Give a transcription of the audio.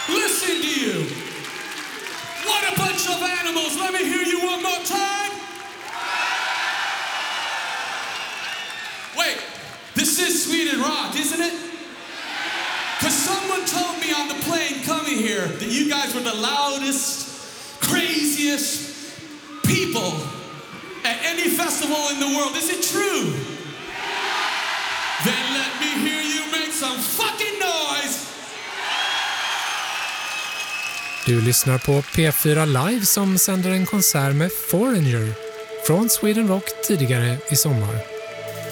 Listen to you. What a bunch of animals. Let me hear you one more time. Wait, this is Sweden rock, isn't it? Because someone told me on the plane coming here that you guys were the loudest, craziest people at any festival in the world. Is it true? Then let me hear you make some fucking noise. Du lyssnar på P4 Live som sänder en konsert med Foreigner från Sweden Rock tidigare i sommar.